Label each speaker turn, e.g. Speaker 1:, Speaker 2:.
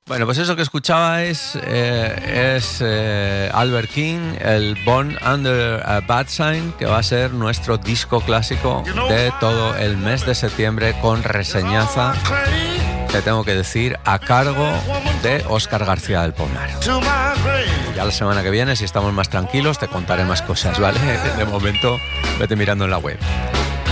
Speaker 1: Bueno, pues eso que escuchaba es Albert King, el Born Under a Bad Sign, que va a ser nuestro disco clásico de todo el mes de septiembre, con reseñaza, te tengo que decir, a cargo de Óscar García del Pomar. Ya la semana que viene, si estamos más tranquilos, te contaré más cosas, ¿vale? De momento, vete mirando en la web.